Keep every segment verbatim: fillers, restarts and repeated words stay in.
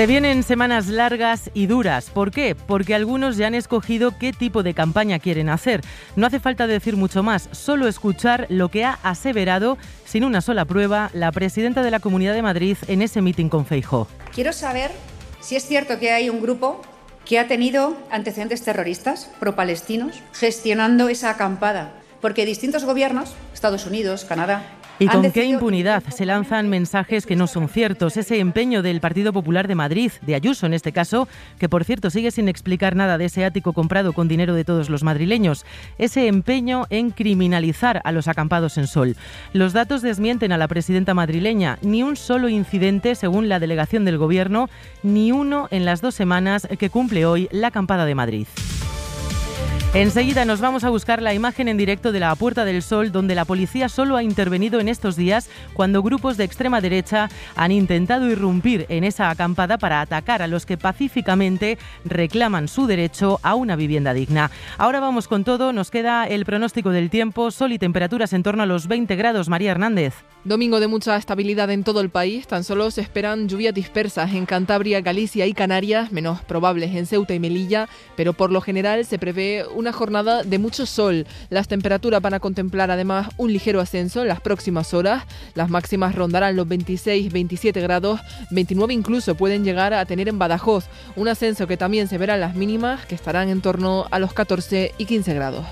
Se vienen semanas largas y duras. ¿Por qué? Porque algunos ya han escogido qué tipo de campaña quieren hacer. No hace falta decir mucho más, solo escuchar lo que ha aseverado, sin una sola prueba, la presidenta de la Comunidad de Madrid en ese mitin con Feijóo. Quiero saber si es cierto que hay un grupo que ha tenido antecedentes terroristas pro-palestinos gestionando esa acampada, porque distintos gobiernos, Estados Unidos, Canadá... ¿Y con qué impunidad se lanzan mensajes que no son ciertos? Ese empeño del Partido Popular de Madrid, de Ayuso en este caso, que por cierto sigue sin explicar nada de ese ático comprado con dinero de todos los madrileños. Ese empeño en criminalizar a los acampados en Sol. Los datos desmienten a la presidenta madrileña. Ni un solo incidente, según la delegación del Gobierno, ni uno en las dos semanas que cumple hoy la acampada de Madrid. Enseguida nos vamos a buscar la imagen en directo de la Puerta del Sol, donde la policía solo ha intervenido en estos días cuando grupos de extrema derecha han intentado irrumpir en esa acampada para atacar a los que pacíficamente reclaman su derecho a una vivienda digna. Ahora vamos con todo, nos queda el pronóstico del tiempo, sol y temperaturas en torno a los veinte grados. María Hernández. Domingo de mucha estabilidad en todo el país, tan solo se esperan lluvias dispersas en Cantabria, Galicia y Canarias, menos probables en Ceuta y Melilla, pero por lo general se prevé una jornada de mucho sol. Las temperaturas van a contemplar además un ligero ascenso en las próximas horas. Las máximas rondarán los veintiséis, veintisiete grados, veintinueve incluso pueden llegar a tener en Badajoz. Un ascenso que también se verá en las mínimas, que estarán en torno a los catorce y quince grados.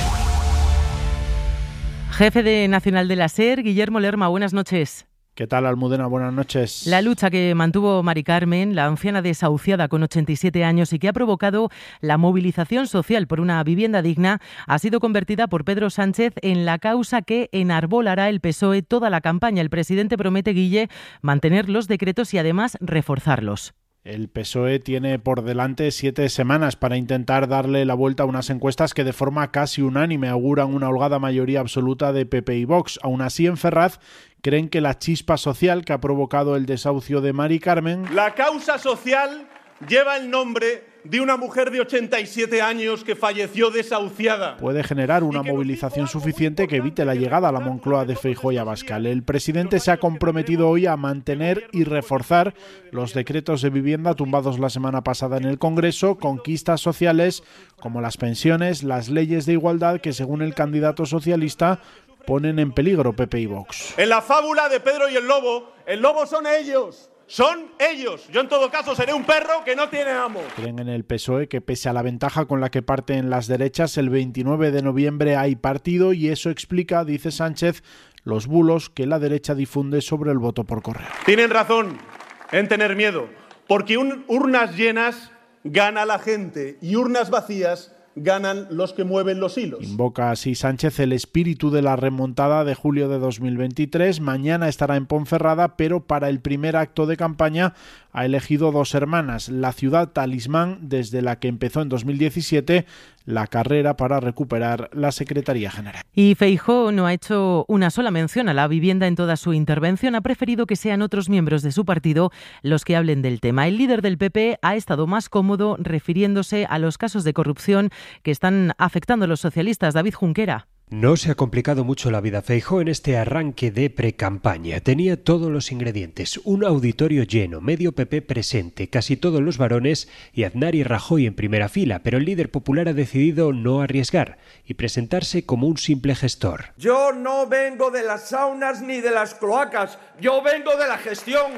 Jefe de Nacional de la SER, Guillermo Lerma, buenas noches. ¿Qué tal, Almudena? Buenas noches. La lucha que mantuvo Mari Carmen, la anciana desahuciada con ochenta y siete años y que ha provocado la movilización social por una vivienda digna, ha sido convertida por Pedro Sánchez en la causa que enarbolará el P S O E toda la campaña. El presidente promete, Guille, mantener los decretos y además reforzarlos. El P S O E tiene por delante siete semanas para intentar darle la vuelta a unas encuestas que de forma casi unánime auguran una holgada mayoría absoluta de P P y Vox. Aún así, en Ferraz creen que la chispa social que ha provocado el desahucio de Mari Carmen... La causa social lleva el nombre de una mujer de ochenta y siete años que falleció desahuciada. Puede generar una movilización suficiente que evite la llegada a la Moncloa de Feijóo y Abascal. El presidente se ha comprometido hoy a mantener y reforzar los decretos de vivienda tumbados la semana pasada en el Congreso, conquistas sociales como las pensiones, las leyes de igualdad que, según el candidato socialista, ponen en peligro P P y Vox. En la fábula de Pedro y el lobo, el lobo son ellos. Son ellos. Yo en todo caso seré un perro que no tiene amo. Creen en el P S O E que pese a la ventaja con la que parten las derechas, el veintinueve de noviembre hay partido y eso explica, dice Sánchez, los bulos que la derecha difunde sobre el voto por correo. Tienen razón en tener miedo, porque un, urnas llenas gana la gente y urnas vacías ganan los que mueven los hilos. Invoca así Sánchez el espíritu de la remontada de julio de dos mil veintitrés. Mañana estará en Ponferrada, pero para el primer acto de campaña ha elegido dos hermanas, la ciudad talismán desde la que empezó en dos mil diecisiete la carrera para recuperar la Secretaría General. Y Feijóo no ha hecho una sola mención a la vivienda en toda su intervención. Ha preferido que sean otros miembros de su partido los que hablen del tema. El líder del P P ha estado más cómodo refiriéndose a los casos de corrupción que están afectando a los socialistas. David Junquera. No se ha complicado mucho la vida Feijóo en este arranque de precampaña. Tenía todos los ingredientes, un auditorio lleno, medio P P presente, casi todos los varones y Aznar y Rajoy en primera fila, pero el líder popular ha decidido no arriesgar y presentarse como un simple gestor. Yo no vengo de las saunas ni de las cloacas, yo vengo de la gestión,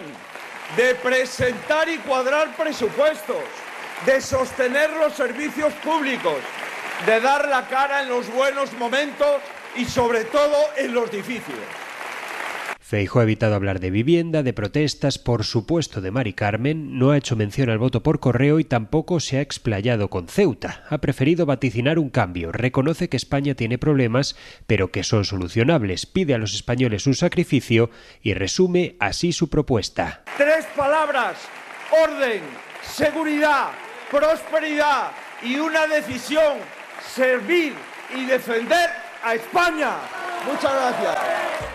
de presentar y cuadrar presupuestos, de sostener los servicios públicos, de dar la cara en los buenos momentos y sobre todo en los difíciles. Feijóo ha evitado hablar de vivienda, de protestas, por supuesto de Mari Carmen, no ha hecho mención al voto por correo y tampoco se ha explayado con Ceuta. Ha preferido vaticinar un cambio, reconoce que España tiene problemas, pero que son solucionables, pide a los españoles un sacrificio y resume así su propuesta. Tres palabras: orden, seguridad, prosperidad y una decisión: servir y defender a España. Muchas gracias.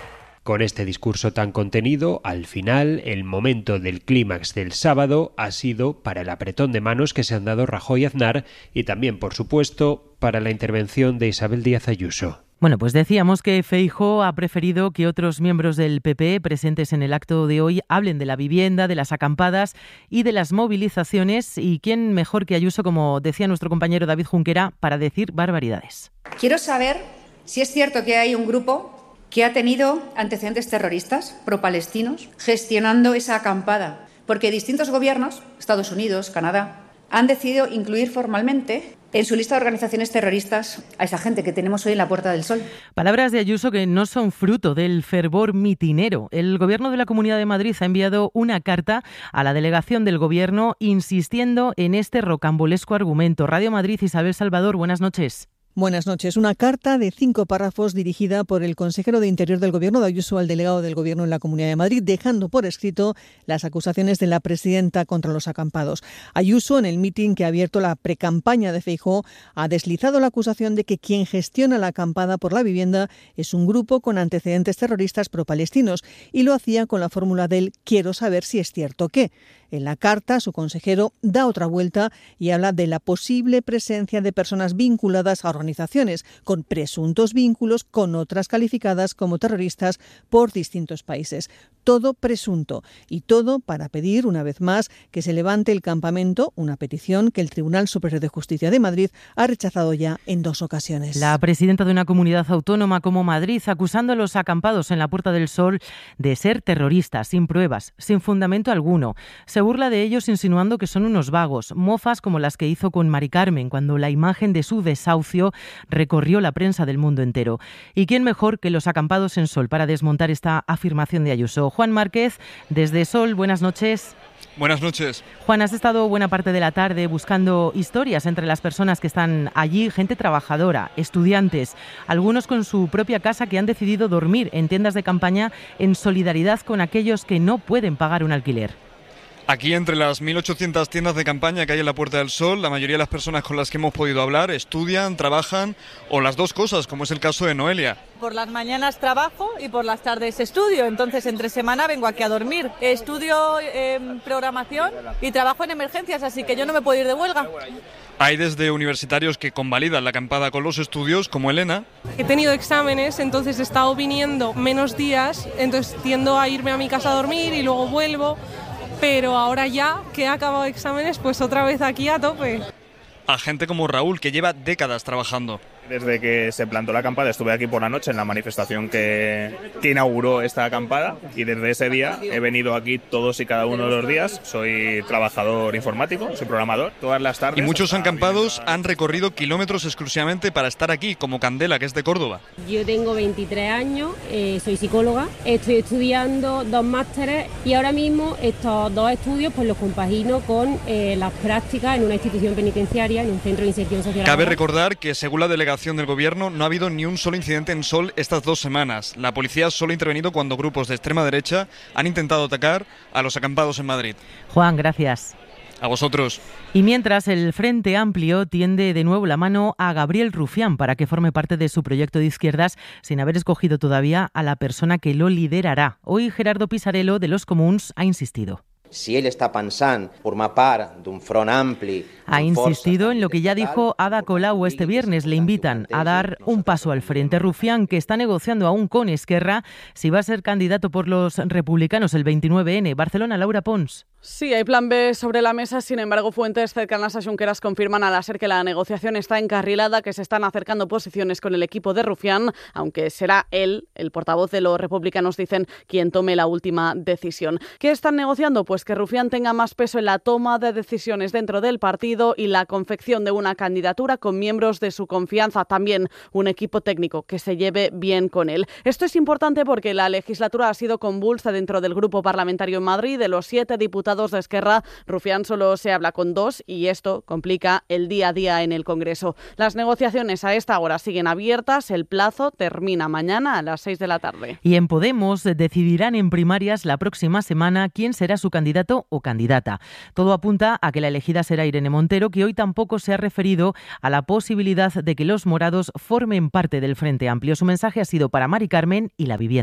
Con este discurso tan contenido, al final, el momento del clímax del sábado ha sido para el apretón de manos que se han dado Rajoy y Aznar y también, por supuesto, para la intervención de Isabel Díaz Ayuso. Bueno, pues decíamos que Feijóo ha preferido que otros miembros del P P presentes en el acto de hoy hablen de la vivienda, de las acampadas y de las movilizaciones. ¿Y quién mejor que Ayuso, como decía nuestro compañero David Junquera, para decir barbaridades? Quiero saber si es cierto que hay un grupo que ha tenido antecedentes terroristas pro-palestinos gestionando esa acampada, porque distintos gobiernos, Estados Unidos, Canadá, han decidido incluir formalmente en su lista de organizaciones terroristas a esa gente que tenemos hoy en la Puerta del Sol. Palabras de Ayuso que no son fruto del fervor mitinero. El Gobierno de la Comunidad de Madrid ha enviado una carta a la delegación del Gobierno insistiendo en este rocambolesco argumento. Radio Madrid, Isabel Salvador, buenas noches. Buenas noches. Una carta de cinco párrafos dirigida por el consejero de Interior del Gobierno de Ayuso al delegado del Gobierno en la Comunidad de Madrid, dejando por escrito las acusaciones de la presidenta contra los acampados. Ayuso, en el mitin que ha abierto la precampaña de Feijóo, ha deslizado la acusación de que quien gestiona la acampada por la vivienda es un grupo con antecedentes terroristas pro-palestinos y lo hacía con la fórmula del «quiero saber si es cierto que». En la carta, su consejero da otra vuelta y habla de la posible presencia de personas vinculadas a organizaciones con presuntos vínculos con otras calificadas como terroristas por distintos países. Todo presunto y todo para pedir, una vez más, que se levante el campamento, una petición que el Tribunal Superior de Justicia de Madrid ha rechazado ya en dos ocasiones. La presidenta de una comunidad autónoma como Madrid acusando a los acampados en la Puerta del Sol de ser terroristas, sin pruebas, sin fundamento alguno. Se burla de ellos insinuando que son unos vagos, mofas como las que hizo con Mari Carmen cuando la imagen de su desahucio recorrió la prensa del mundo entero. ¿Y quién mejor que los acampados en Sol para desmontar esta afirmación de Ayuso? Juan Márquez, desde Sol, buenas noches. Buenas noches. Juan, has estado buena parte de la tarde buscando historias entre las personas que están allí, gente trabajadora, estudiantes, algunos con su propia casa que han decidido dormir en tiendas de campaña en solidaridad con aquellos que no pueden pagar un alquiler. Aquí, entre las mil ochocientas tiendas de campaña que hay en la Puerta del Sol, la mayoría de las personas con las que hemos podido hablar estudian, trabajan o las dos cosas, como es el caso de Noelia. Por las mañanas trabajo y por las tardes estudio, entonces entre semana vengo aquí a dormir. Estudio eh, programación y trabajo en emergencias, así que yo no me puedo ir de huelga. Hay desde universitarios que convalidan la acampada con los estudios, como Elena. He tenido exámenes, entonces he estado viniendo menos días, entonces tiendo a irme a mi casa a dormir y luego vuelvo. Pero ahora ya que he acabado exámenes, pues otra vez aquí a tope. A gente como Raúl, que lleva décadas trabajando. Desde que se plantó la acampada estuve aquí por la noche en la manifestación que, que inauguró esta acampada y desde ese día he venido aquí todos y cada uno de los días. Soy trabajador informático, soy programador, todas las tardes. Y muchos acampados han recorrido kilómetros exclusivamente para estar aquí, como Candela, que es de Córdoba. Yo tengo veintitrés años, eh, soy psicóloga, estoy estudiando dos másteres y ahora mismo estos dos estudios pues los compagino con eh, las prácticas en una institución penitenciaria, en un centro de inserción social. Cabe recordar que según la delegación del Gobierno no ha habido ni un solo incidente en Sol estas dos semanas. La policía solo ha intervenido cuando grupos de extrema derecha han intentado atacar a los acampados en Madrid. Juan, gracias. A vosotros. Y mientras, el Frente Amplio tiende de nuevo la mano a Gabriel Rufián para que forme parte de su proyecto de izquierdas sin haber escogido todavía a la persona que lo liderará. Hoy Gerardo Pisarello, de los Comuns, ha insistido. Si él está pensant formar part d'un front ampli... Ha insistido en lo que ya dijo Ada Colau este viernes. Le invitan a dar un paso al frente. Rufián, que está negociando aún con Esquerra si va a ser candidato por los republicanos el veintinueve ene. Barcelona, Laura Pons. Sí, hay plan be sobre la mesa. Sin embargo, fuentes cercanas a Junqueras confirman a la SER que la negociación está encarrilada, que se están acercando posiciones con el equipo de Rufián, aunque será él, el portavoz de los republicanos, dicen, quien tome la última decisión. ¿Qué están negociando? Pues que Rufián tenga más peso en la toma de decisiones dentro del partido y la confección de una candidatura con miembros de su confianza, también un equipo técnico que se lleve bien con él. Esto es importante porque la legislatura ha sido convulsa dentro del grupo parlamentario en Madrid. De los siete diputados de Esquerra, Rufián solo se habla con dos y esto complica el día a día en el Congreso. Las negociaciones a esta hora siguen abiertas. El plazo termina mañana a las seis de la tarde. Y en Podemos decidirán en primarias la próxima semana quién será su candidato o candidata. Todo apunta a que la elegida será Irene Montero, que hoy tampoco se ha referido a la posibilidad de que los morados formen parte del Frente Amplio. Su mensaje ha sido para Mari Carmen y la vivienda.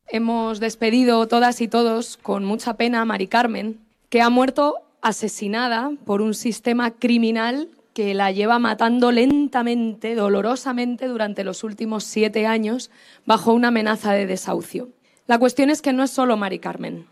Hemos despedido todas y todos con mucha pena a Mari Carmen, que ha muerto asesinada por un sistema criminal que la lleva matando lentamente, dolorosamente durante los últimos siete años bajo una amenaza de desahucio. La cuestión es que no es solo Mari Carmen.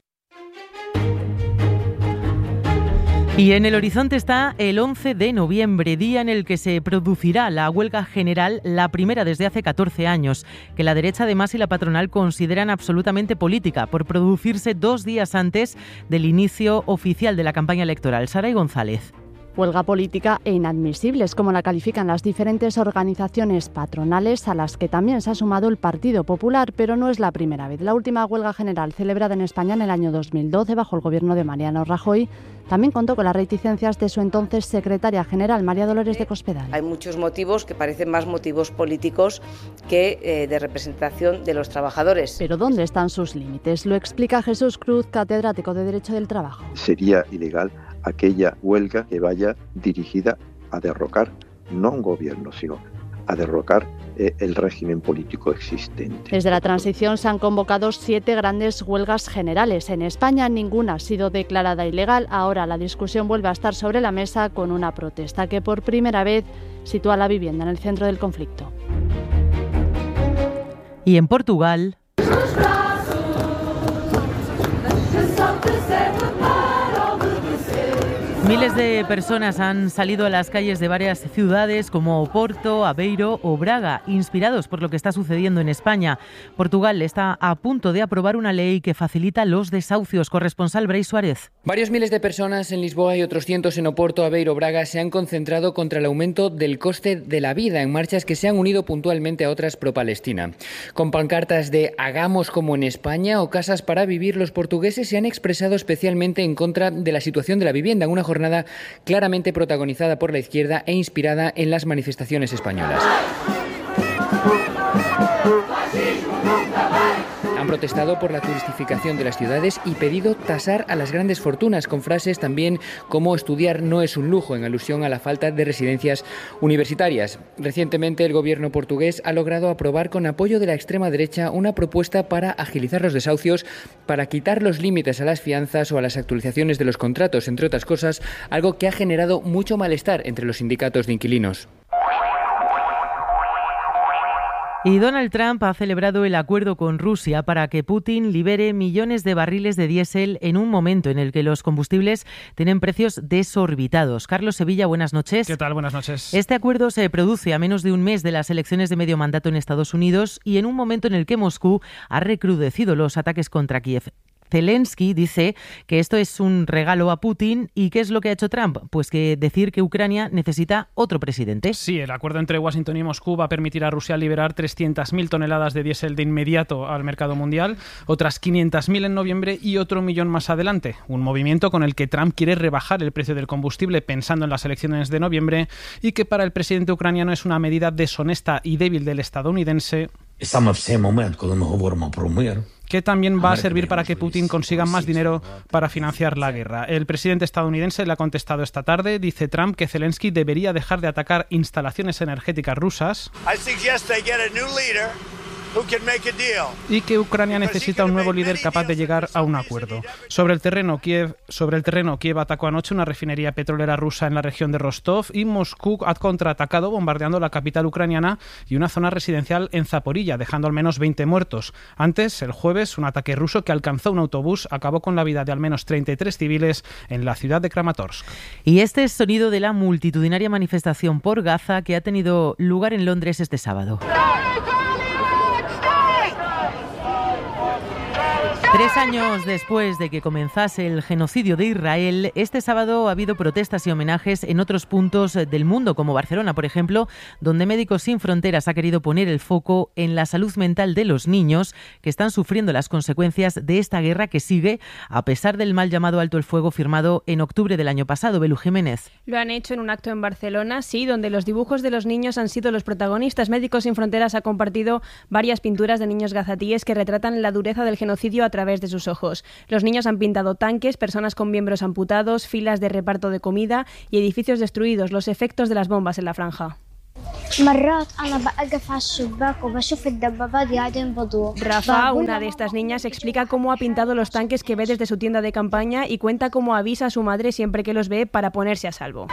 Y en el horizonte está el once de noviembre, día en el que se producirá la huelga general, la primera desde hace catorce años, que la derecha además y la patronal consideran absolutamente política, por producirse dos días antes del inicio oficial de la campaña electoral. Saray González. Huelga política e inadmisibles, como la califican las diferentes organizaciones patronales, a las que también se ha sumado el Partido Popular, pero no es la primera vez. La última huelga general celebrada en España en el año dos mil doce, bajo el gobierno de Mariano Rajoy, también contó con las reticencias de su entonces secretaria general, María Dolores de Cospedal. Hay muchos motivos que parecen más motivos políticos que eh, de representación de los trabajadores. Pero ¿dónde están sus límites? Lo explica Jesús Cruz, catedrático de Derecho del Trabajo. Sería ilegal aquella huelga que vaya dirigida a derrocar, no un gobierno, sino a derrocar eh, el régimen político existente. Desde la transición se han convocado siete grandes huelgas generales. En España ninguna ha sido declarada ilegal. Ahora la discusión vuelve a estar sobre la mesa con una protesta que por primera vez sitúa la vivienda en el centro del conflicto. Y en Portugal... Miles de personas han salido a las calles de varias ciudades como Oporto, Aveiro o Braga, inspirados por lo que está sucediendo en España. Portugal está a punto de aprobar una ley que facilita los desahucios. Corresponsal Brais Suárez. Varios miles de personas en Lisboa y otros cientos en Oporto, Aveiro o Braga se han concentrado contra el aumento del coste de la vida en marchas que se han unido puntualmente a otras pro-Palestina. Con pancartas de "hagamos como en España" o "casas para vivir", los portugueses se han expresado especialmente en contra de la situación de la vivienda en una jornada jornada claramente protagonizada por la izquierda e inspirada en las manifestaciones españolas. Han protestado por la turistificación de las ciudades y pedido tasar a las grandes fortunas, con frases también como "estudiar no es un lujo", en alusión a la falta de residencias universitarias. Recientemente el gobierno portugués ha logrado aprobar con apoyo de la extrema derecha una propuesta para agilizar los desahucios, para quitar los límites a las fianzas o a las actualizaciones de los contratos, entre otras cosas, algo que ha generado mucho malestar entre los sindicatos de inquilinos. Y Donald Trump ha celebrado el acuerdo con Rusia para que Putin libere millones de barriles de diésel en un momento en el que los combustibles tienen precios desorbitados. Carlos Sevilla, buenas noches. ¿Qué tal? Buenas noches. Este acuerdo se produce a menos de un mes de las elecciones de medio mandato en Estados Unidos y en un momento en el que Moscú ha recrudecido los ataques contra Kiev. Zelensky dice que esto es un regalo a Putin. ¿Y qué es lo que ha hecho Trump? Pues que decir que Ucrania necesita otro presidente. Sí, el acuerdo entre Washington y Moscú va a permitir a Rusia liberar trescientas mil toneladas de diésel de inmediato al mercado mundial, otras quinientas mil en noviembre y otro millón más adelante. Un movimiento con el que Trump quiere rebajar el precio del combustible pensando en las elecciones de noviembre y que para el presidente ucraniano es una medida deshonesta y débil del estadounidense, que también va a servir para que Putin consiga más dinero para financiar la guerra. El presidente estadounidense le ha contestado esta tarde. Dice Trump que Zelensky debería dejar de atacar instalaciones energéticas rusas y que Ucrania necesita un nuevo líder capaz de llegar a un acuerdo. Sobre el terreno, Kiev, sobre el terreno, Kiev atacó anoche una refinería petrolera rusa en la región de Rostov y Moscú ha contraatacado bombardeando la capital ucraniana y una zona residencial en Zaporilla, dejando al menos veinte muertos. Antes, el jueves, un ataque ruso que alcanzó un autobús acabó con la vida de al menos treinta y tres civiles en la ciudad de Kramatorsk. Y este es sonido de la multitudinaria manifestación por Gaza que ha tenido lugar en Londres este sábado. Tres años después de que comenzase el genocidio de Israel, este sábado ha habido protestas y homenajes en otros puntos del mundo, como Barcelona, por ejemplo, donde Médicos Sin Fronteras ha querido poner el foco en la salud mental de los niños que están sufriendo las consecuencias de esta guerra que sigue, a pesar del mal llamado alto el fuego firmado en octubre del año pasado. Belu Jiménez. Lo han hecho en un acto en Barcelona, sí, donde los dibujos de los niños han sido los protagonistas. Médicos Sin Fronteras ha compartido varias pinturas de niños gazatíes que retratan la dureza del genocidio a través de sus ojos. Los niños han pintado tanques, personas con miembros amputados, filas de reparto de comida y edificios destruidos, los efectos de las bombas en la franja. Rafa, una de estas niñas, explica cómo ha pintado los tanques que ve desde su tienda de campaña y cuenta cómo avisa a su madre siempre que los ve para ponerse a salvo.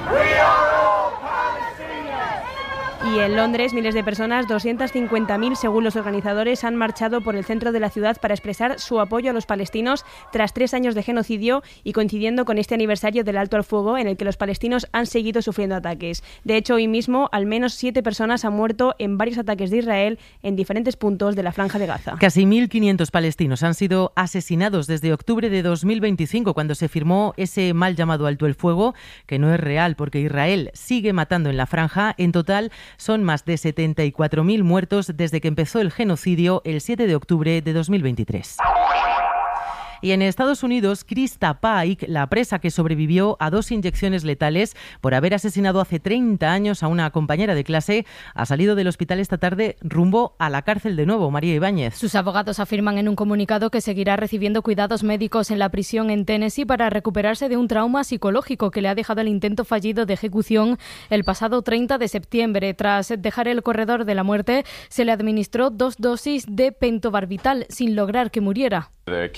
Y en Londres, miles de personas, doscientas cincuenta mil según los organizadores, han marchado por el centro de la ciudad para expresar su apoyo a los palestinos tras tres años de genocidio y coincidiendo con este aniversario del alto al fuego en el que los palestinos han seguido sufriendo ataques. De hecho, hoy mismo, al menos siete personas han muerto en varios ataques de Israel en diferentes puntos de la Franja de Gaza. Casi mil quinientos palestinos han sido asesinados desde octubre de dos mil veinticinco, cuando se firmó ese mal llamado alto el fuego, que no es real porque Israel sigue matando en la franja. En total, son más de setenta y cuatro mil muertos desde que empezó el genocidio el siete de octubre de dos mil veintitrés. Y en Estados Unidos, Krista Pike, la presa que sobrevivió a dos inyecciones letales por haber asesinado hace treinta años a una compañera de clase, ha salido del hospital esta tarde rumbo a la cárcel de nuevo. María Ibáñez. Sus abogados afirman en un comunicado que seguirá recibiendo cuidados médicos en la prisión en Tennessee para recuperarse de un trauma psicológico que le ha dejado el intento fallido de ejecución el pasado treinta de septiembre. Tras dejar el corredor de la muerte, se le administró dos dosis de pentobarbital sin lograr que muriera.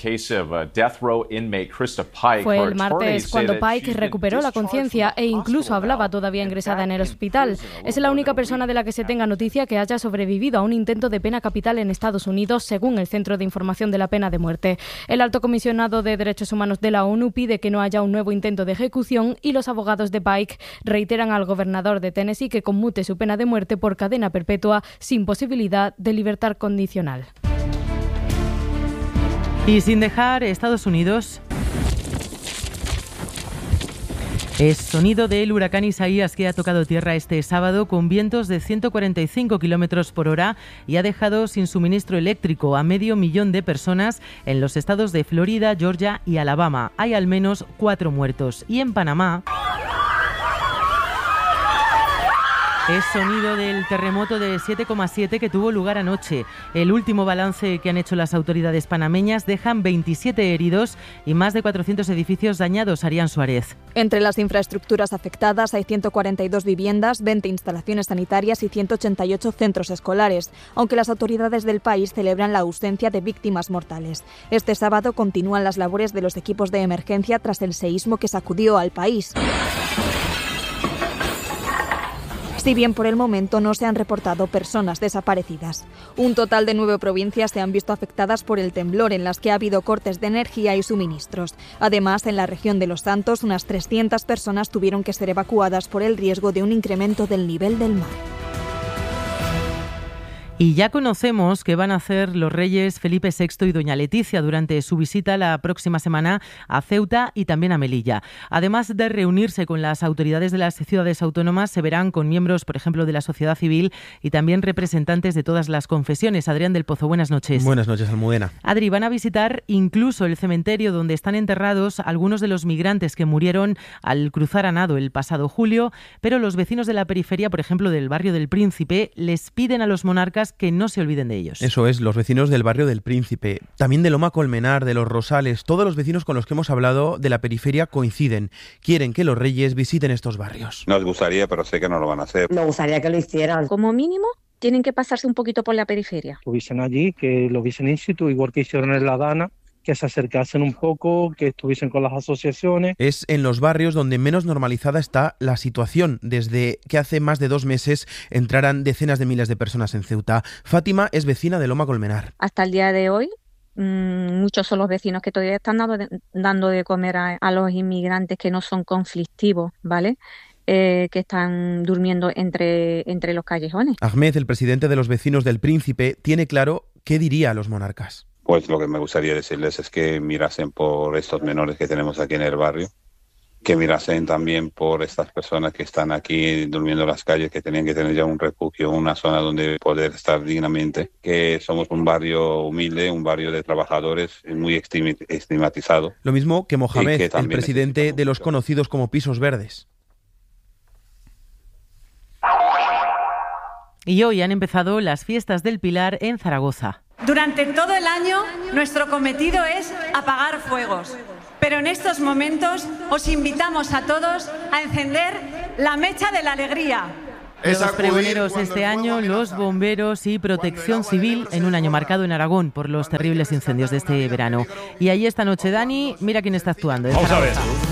Fue el martes cuando Pike recuperó la conciencia e incluso hablaba todavía ingresada en el hospital. Es la única persona de la que se tenga noticia que haya sobrevivido a un intento de pena capital en Estados Unidos, según el Centro de Información de la Pena de Muerte. El alto comisionado de Derechos Humanos de la ONU pide que no haya un nuevo intento de ejecución y los abogados de Pike reiteran al gobernador de Tennessee que conmute su pena de muerte por cadena perpetua sin posibilidad de libertad condicional. Y sin dejar Estados Unidos, es sonido del huracán Isaías que ha tocado tierra este sábado con vientos de ciento cuarenta y cinco kilómetros por hora y ha dejado sin suministro eléctrico a medio millón de personas en los estados de Florida, Georgia y Alabama. Hay al menos cuatro muertos. Y en Panamá es sonido del terremoto de siete coma siete que tuvo lugar anoche. El último balance que han hecho las autoridades panameñas dejan veintisiete heridos y más de cuatrocientos edificios dañados. Arián Suárez. Entre las infraestructuras afectadas hay ciento cuarenta y dos viviendas, veinte instalaciones sanitarias y ciento ochenta y ocho centros escolares, aunque las autoridades del país celebran la ausencia de víctimas mortales. Este sábado continúan las labores de los equipos de emergencia tras el seísmo que sacudió al país. Si bien por el momento no se han reportado personas desaparecidas. Un total de nueve provincias se han visto afectadas por el temblor, en las que ha habido cortes de energía y suministros. Además, en la región de Los Santos, unas trescientas personas tuvieron que ser evacuadas por el riesgo de un incremento del nivel del mar. Y ya conocemos qué van a hacer los reyes Felipe sexto y doña Leticia durante su visita la próxima semana a Ceuta y también a Melilla. Además de reunirse con las autoridades de las ciudades autónomas, se verán con miembros, por ejemplo, de la sociedad civil y también representantes de todas las confesiones. Adrián del Pozo, buenas noches. Buenas noches, Almudena. Adri, van a visitar incluso el cementerio donde están enterrados algunos de los migrantes que murieron al cruzar a nado el pasado julio, pero los vecinos de la periferia, por ejemplo, del barrio del Príncipe, les piden a los monarcas que no se olviden de ellos. Eso es, los vecinos del barrio del Príncipe, también de Loma Colmenar, de Los Rosales, todos los vecinos con los que hemos hablado de la periferia coinciden. Quieren que los reyes visiten estos barrios. Nos gustaría, pero sé que no lo van a hacer. Me gustaría que lo hicieran. Como mínimo, tienen que pasarse un poquito por la periferia. Que hubiesen allí, que lo hubiesen in situ, igual que hicieron en La Dana, que se acercasen un poco, que estuviesen con las asociaciones. Es en los barrios donde menos normalizada está la situación, desde que hace más de dos meses entraran decenas de miles de personas en Ceuta. Fátima es vecina de Loma Colmenar. Hasta el día de hoy, mmm, muchos son los vecinos que todavía están dando de, dando de comer a, a los inmigrantes que no son conflictivos, ¿vale? Eh, que están durmiendo entre, entre los callejones. Ahmed, el presidente de los vecinos del Príncipe, tiene claro qué diría a los monarcas. Pues lo que me gustaría decirles es que mirasen por estos menores que tenemos aquí en el barrio, que mirasen también por estas personas que están aquí durmiendo en las calles, que tenían que tener ya un refugio, una zona donde poder estar dignamente, que somos un barrio humilde, un barrio de trabajadores muy estigmatizado. Lo mismo que Mohamed, que el presidente de los conocidos como Pisos Verdes. Y hoy han empezado las fiestas del Pilar en Zaragoza. Durante todo el año, nuestro cometido es apagar fuegos. Pero en estos momentos os invitamos a todos a encender la mecha de la alegría. Los pregoneros este año, los bomberos y protección civil en un año marcado en Aragón por los terribles incendios de este verano. Y ahí esta noche, Dani, mira quién está actuando. Vamos a ver.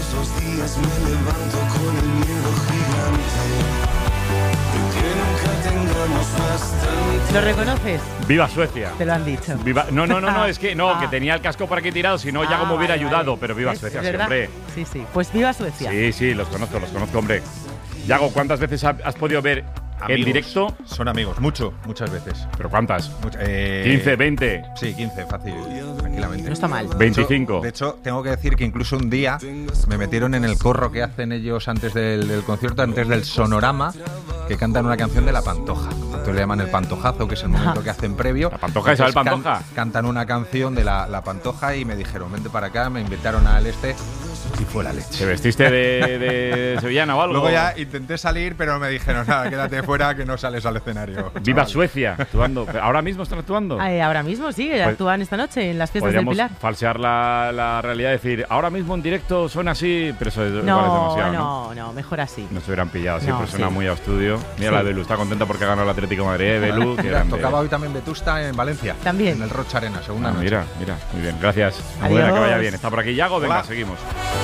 ¿Lo reconoces? ¡Viva Suecia! Te lo han dicho. Viva... No, no, no, no, es que no, ah. que tenía el casco por aquí tirado, si no, ya como ah, hubiera vale, ayudado, vale. Pero viva Suecia, ¿verdad? Siempre. Sí, sí. Pues viva Suecia. Sí, sí, los conozco, los conozco, hombre. Yago, ¿cuántas veces has podido ver amigos, en directo? Son amigos, mucho, muchas veces. ¿Pero cuántas? Much, eh, ¿quince, veinte? Sí, quince, fácil, tranquilamente. No está mal. veinticinco. De hecho, de hecho, tengo que decir que incluso un día me metieron en el corro que hacen ellos antes del, del concierto, antes del sonorama, que cantan una canción de La Pantoja. Entonces le llaman el pantojazo, que es el momento que hacen previo. ¿La Pantoja? ¿Isabel Pantoja? Can, cantan una canción de la, la Pantoja y me dijeron, vente para acá, me invitaron al este y fue la leche. ¿Te vestiste de, de sevillana o algo? Luego ya intenté salir, pero me dijeron, nada, quédate fuera que no sales al escenario. ¡Viva Suecia! Actuando. ¿Ahora mismo están actuando? Ay, ahora mismo sí, pues, actúan esta noche en las fiestas del Pilar. Falsear la, la realidad, decir, ahora mismo en directo suena así, pero eso no, parece demasiado, ¿no? No, no, mejor así. No se hubieran pillado, siempre no, suena sí. muy a estudio. Mira sí. La Belu, está contenta porque ganó el Atlético de Madrid, ¿eh? Belu, que mira, tocaba hoy también Vetusta en Valencia. También. En el Rocha Arena, segunda ah, noche. Mira, mira, muy bien, gracias. Adiós. Buena, que vaya bien. Está por aquí Yago, venga, Hola. Seguimos.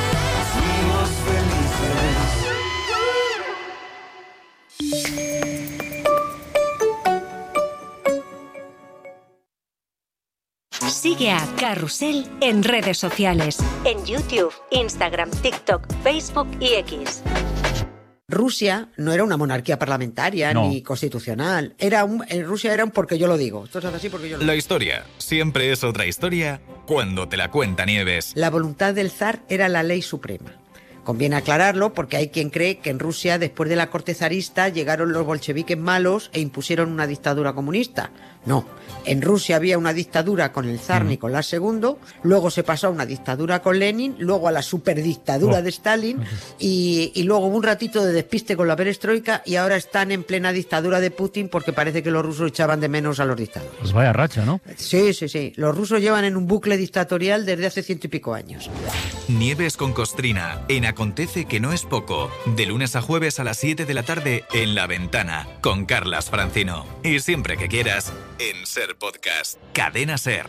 Sigue a Carrusel en redes sociales, en YouTube, Instagram, TikTok, Facebook y X. Rusia no era una monarquía parlamentaria no. ni constitucional. Era un, en Rusia era un porque yo lo digo. Esto se hace así porque yo lo digo. La historia siempre es otra historia cuando te la cuenta Nieves. La voluntad del zar era la ley suprema. Conviene aclararlo porque hay quien cree que en Rusia, después de la corte zarista, llegaron los bolcheviques malos e impusieron una dictadura comunista. No, en Rusia había una dictadura con el zar mm. Nicolás segundo, luego se pasó a una dictadura con Lenin, luego a la superdictadura oh. de Stalin y, y luego hubo un ratito de despiste con la perestroika y ahora están en plena dictadura de Putin porque parece que los rusos echaban de menos a los dictadores. Pues vaya racha, ¿no? Sí, sí, sí. Los rusos llevan en un bucle dictatorial desde hace ciento y pico años. Nieves con Costrina, en Acontece que no es poco, de lunes a jueves a las siete de la tarde en La Ventana, con Carlas Francino. Y siempre que quieras, en Ser Podcast. Cadena Ser.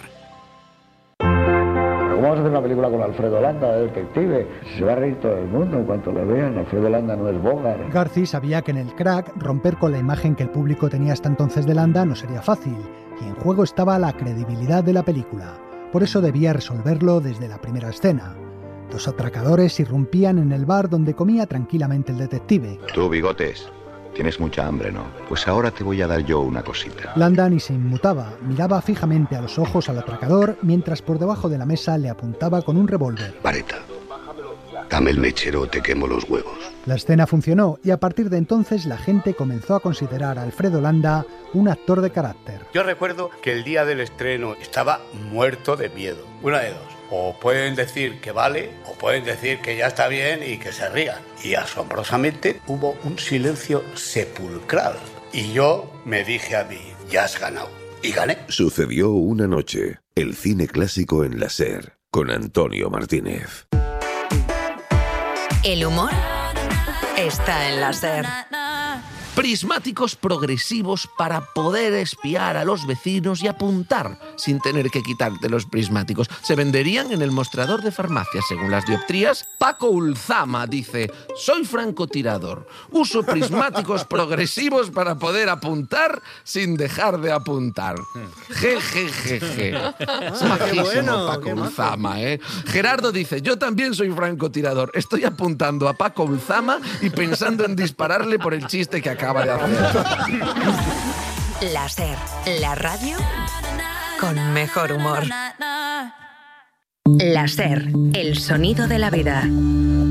¿Cómo vas a hacer una película con Alfredo Landa, de detective? Se va a reír todo el mundo en cuanto lo vean. Alfredo Landa no es Bogart. Garci sabía que en el Crack romper con la imagen que el público tenía hasta entonces de Landa no sería fácil, y en juego estaba la credibilidad de la película. Por eso debía resolverlo desde la primera escena. Dos atracadores irrumpían en el bar donde comía tranquilamente el detective. Tú, Bigotes, tienes mucha hambre, ¿no? Pues ahora te voy a dar yo una cosita. Landa ni se inmutaba, miraba fijamente a los ojos al atracador, mientras por debajo de la mesa le apuntaba con un revólver. Vareta, dame el mechero o te quemo los huevos. La escena funcionó y a partir de entonces la gente comenzó a considerar a Alfredo Landa un actor de carácter. Yo recuerdo que el día del estreno estaba muerto de miedo. Una de dos. O pueden decir que vale, o pueden decir que ya está bien y que se rían. Y asombrosamente hubo un silencio sepulcral. Y yo me dije a mí, ya has ganado. Y gané. Sucedió una noche. El cine clásico en la SER, con Antonio Martínez. El humor está en la SER. Prismáticos progresivos para poder espiar a los vecinos y apuntar sin tener que quitarte los prismáticos. Se venderían en el mostrador de farmacia según las dioptrías. Paco Ulzama dice: soy francotirador, uso prismáticos progresivos para poder apuntar sin dejar de apuntar. Jejejeje. Es majísimo, bueno, Paco Ulzama, ¿eh? Gerardo dice: yo también soy francotirador, estoy apuntando a Paco Ulzama y pensando en dispararle por el chiste que acaba de hacer. La SER, la radio con mejor humor. La SER, el sonido de la vida.